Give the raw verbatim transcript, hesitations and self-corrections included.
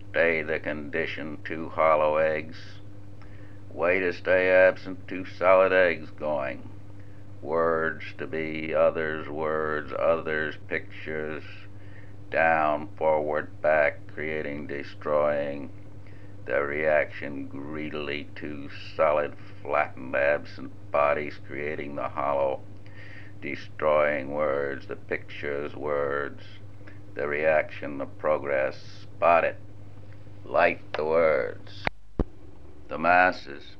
stay the condition, two hollow eggs. Way to stay absent, two solid eggs going. Words to be, others words, others pictures. Down, forward, back, creating, destroying. The reaction greedily, two solid, flattened, absent bodies creating the hollow, destroying words, the pictures, words. The reaction, the progress, spot it. Light the words. The masses.